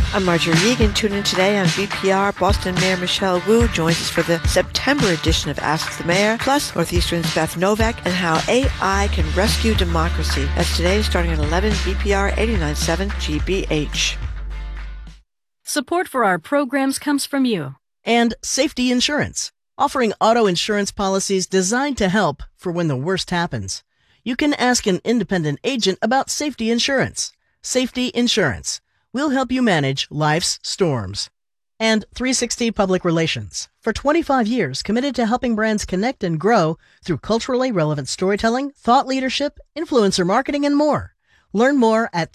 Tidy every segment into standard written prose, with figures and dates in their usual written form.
I'm Marjorie Egan. Tune in today on VPR. Boston Mayor Michelle Wu joins us for the September edition of Ask the Mayor, plus Northeastern's Beth Novak and how AI can rescue democracy. That's today starting at 11, VPR 89.7 GBH. Support for our programs comes from you. And Safety Insurance, offering auto insurance policies designed to help for when the worst happens. You can ask an independent agent about safety insurance. Safety Insurance. We'll help you manage life's storms. And 360 Public Relations. For 25 years, committed to helping brands connect and grow through culturally relevant storytelling, thought leadership, influencer marketing, and more. Learn more at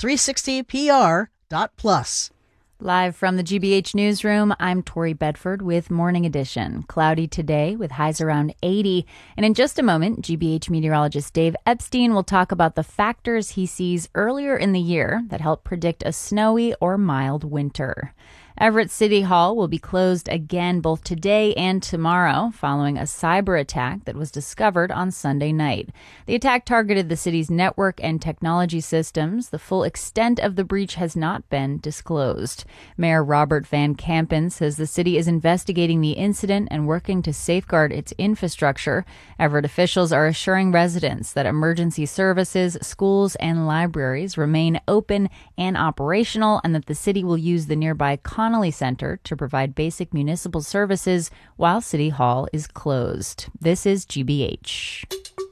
360pr.plus. Live from the GBH Newsroom, I'm Tori Bedford with Morning Edition. Cloudy today with highs around 80. And in just a moment, GBH meteorologist Dave Epstein will talk about the factors he sees earlier in the year that help predict a snowy or mild winter. Everett City Hall will be closed again both today and tomorrow following a cyber attack that was discovered on Sunday night. The attack targeted the city's network and technology systems. The full extent of the breach has not been disclosed. Mayor Robert Van Kampen says the city is investigating the incident and working to safeguard its infrastructure. Everett officials are assuring residents that emergency services, schools, and libraries remain open and operational, and that the city will use the nearby Connolly Center to provide basic municipal services while City Hall is closed. This is GBH.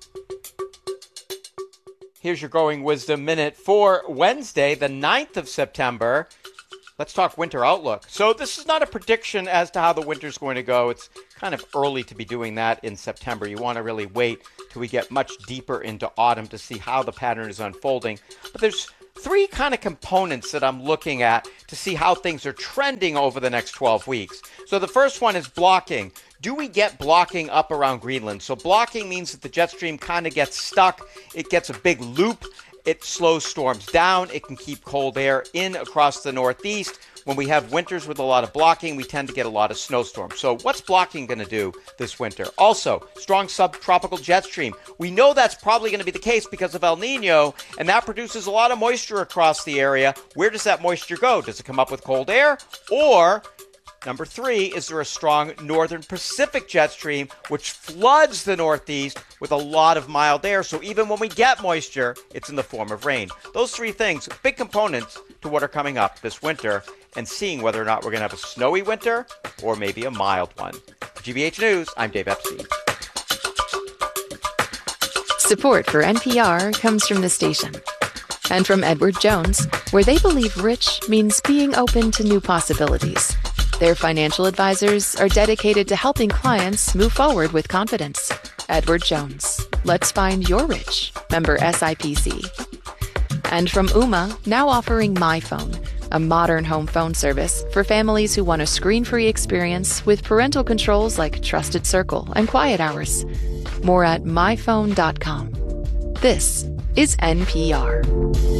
Here's your Growing Wisdom Minute for Wednesday, the 9th of September. Let's talk winter outlook. So this is not a prediction as to how the winter's going to go. It's kind of early to be doing that in September. You want to really wait till we get much deeper into autumn to see how the pattern is unfolding. But there's three kind of components that I'm looking at to see how things are trending over the next 12 weeks. So the first one is blocking. Do we get blocking up around Greenland? So blocking means that the jet stream kind of gets stuck. It gets a big loop. It slows storms down. It can keep cold air in across the Northeast. When we have winters with a lot of blocking, we tend to get a lot of snowstorms. So what's blocking going to do this winter? Also, strong subtropical jet stream. We know that's probably going to be the case because of El Nino, and that produces a lot of moisture across the area. Where does that moisture go? Does it come up with cold air? Or, number three, is there a strong northern Pacific jet stream which floods the Northeast with a lot of mild air? So even when we get moisture, it's in the form of rain. Those three things, big components to what are coming up this winter, and seeing whether or not we're going to have a snowy winter or maybe a mild one. For GBH News, I'm Dave Epstein. Support for NPR comes from the station and from Edward Jones, where they believe rich means being open to new possibilities. Their financial advisors are dedicated to helping clients move forward with confidence. Edward Jones. Let's find your rich. Member SIPC. And from Ooma, now offering MyPhone, a modern home phone service for families who want a screen-free experience with parental controls like Trusted Circle and Quiet Hours. More at myphone.com. This is NPR.